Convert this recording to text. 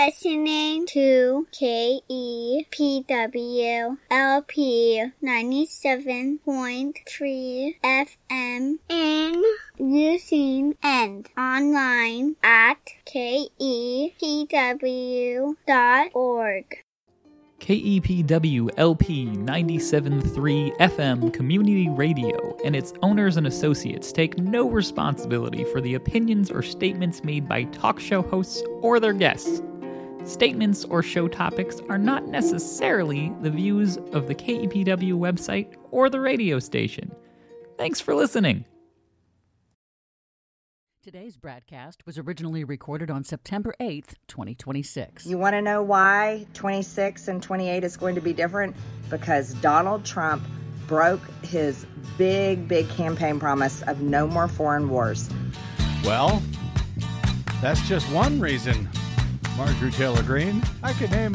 listening to KEPW LP 97.3 FM and using and online at kepw.org. KEPW LP 97.3 FM Community Radio and its owners and associates take no responsibility for the opinions or statements made by talk show hosts or their guests. Statements or show topics are not necessarily the views of the KEPW website or the radio station. Thanks for listening. Today's broadcast was originally recorded on September 8th, 2026. You want to know why 26 and 28 is going to be different? Because Donald Trump broke his big campaign promise of no more foreign wars. Well, that's just one reason, Marjorie Taylor Greene. I could name